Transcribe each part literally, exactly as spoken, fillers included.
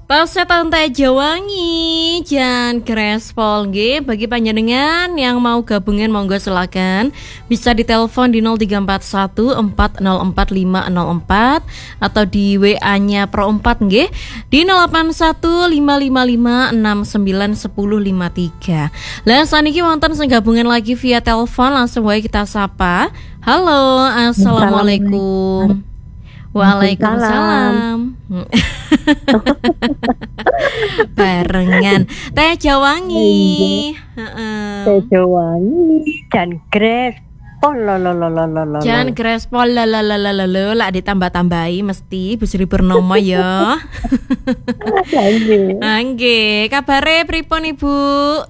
Pasetan teh Jawangi Jan Grespol nggih bagi panjenengan yang mau gabungan monggo silakan bisa ditelepon di nol tiga empat satu empat nol empat lima nol empat atau di W A-nya Pro empat nggih di nol delapan satu lima lima lima enam sembilan satu nol lima tiga. Lah saniki wonten sing gabungan lagi via telepon, langsung wae kita sapa. Halo, assalamualaikum. Waalaikumsalam. Barengan Teh Jawangi. Teh Jawangi Jan Grespol lolololololo. Jan Grespol lololololo lah ditambah-tambahi mesti Bu Sri Purnomo ya. Nggih, kabare pripun Ibu?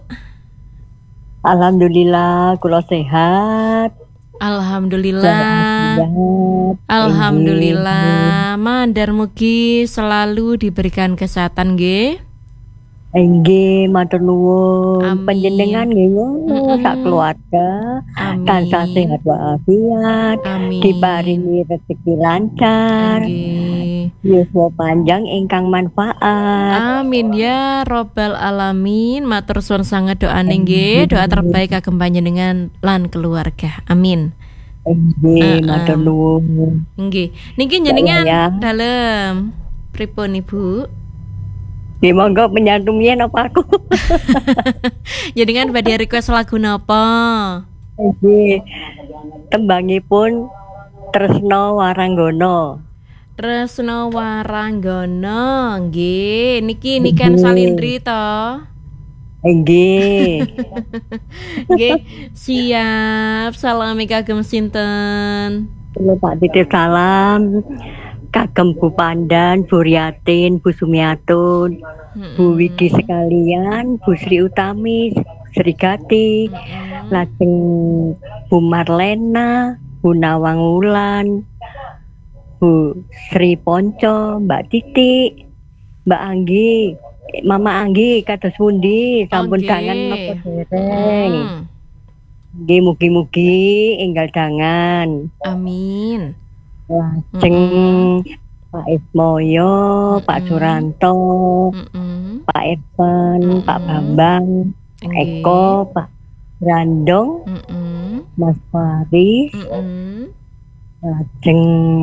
Alhamdulillah kula sehat. Alhamdulillah. Alhamdulillah. Mandar mugi selalu diberikan kesehatan nggih. Nggih, matur nuwun. Panjenengan nggih ngono sak keluarga. Tansah sehat walafiat. Diparingi rezeki lancar. Nggih. Yuswa panjang ingkang manfaat. Amin ya robbal alamin. Matur suwun sanget doane nggih. Doa terbaik kagem panjenengan lan keluarga. Amin. Nggih, matur nuwun. Nggih. Niki jenengan dalem pripun Ibu? Di monggo penyantu mien apa aku? Jenengan badhe request lagu napa? Nggih. Tembangipun Tresno Waranggono. Tresno Waranggono nggih. Niki niken Salindri to. Nggih. Nggih, siap. Salami kagem sinten? Kula Pak titip salam kagem Bu Pandan, Bu Riatin, Bu Sumiatun, hmm. Bu Widi sekalian, Bu Sri Utami, Sri Gati, hmm. lajeng Bu Marlena, Bu Nawang Wulan, Bu Sri Ponco, Mbak Titi, Mbak Anggi, Mama Anggi kados pundi sampun okay. dangan napa dereng. Nggih hmm. mugi-mugi enggal dangan. Amin. Lajeng mm-hmm. Pak Ismoyo, mm-hmm. Pak Suranto, mm-hmm. Pak Irfan, mm-hmm. Pak Bambang, Pak okay. Eko, Pak Randong, mm-hmm. Mas Faris, mm-hmm. lajeng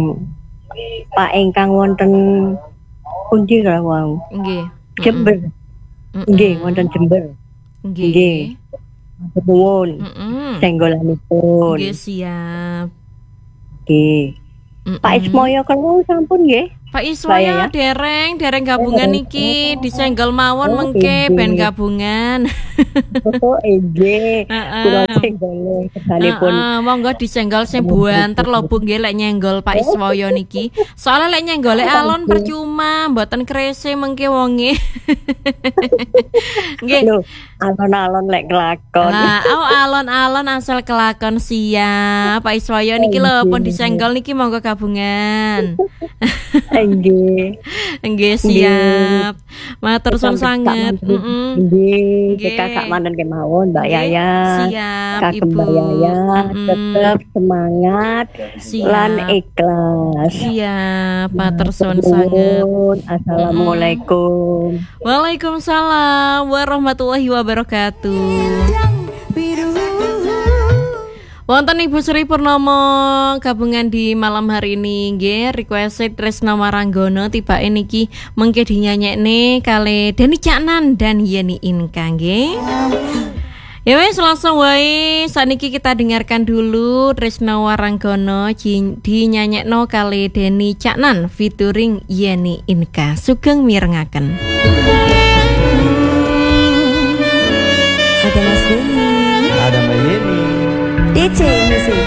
Pak ingkang wonten pundi ra wau? Nggih. Jember. Nggih, wonten Jember. Nggih. Matur nuwun. Senggolanipun. Nggih, siap. Nggih. Mm-mm. Pak Ismoyo kalau sampun nggih. Pak Ismoyo dereng, dereng gabungan niki disenggol mawon oh, mengke ben gabungan. Oh, nggih. Kula senggol kesanipun. Heeh, monggo disenggol sing buanter lho Bu nggih lek nyenggol Pak Ismoyo niki. Soale lek nyenggole alon percuma, mboten krese mengke wonge. Nggih. Alon-alon lek kelakon. Lah, oh alon-alon asal kelakon siap. Pak Ismoyo niki lho pun disenggol niki monggo gabungan. Nggih. Nggih siap. Matur suwun sanget. Heeh. Nggih, kakak manten kemawon Mbak Yaya. Siap, Kakak Ibu. Mbak Yaya tetap semangat siap. Lan ikhlas. Siap, matur suwun sanget. Assalamualaikum. Waalaikumsalam warahmatullahi wabarakatuh. Wonten Ibu Sri Purnomo gabungan di malam hari ini nggih request Tresno Waranggono tibake niki mengke dinyanyekne kali Deni Caknan dan Yeni Inka nggih. Ya wes langsung wae saniki kita dengarkan dulu Tresno Waranggono dinyanyekno kali Deni Caknan featuring Yeni Inka. Sugeng mirengaken. Ada Mas Deni. Ada Mbak Yeni. D J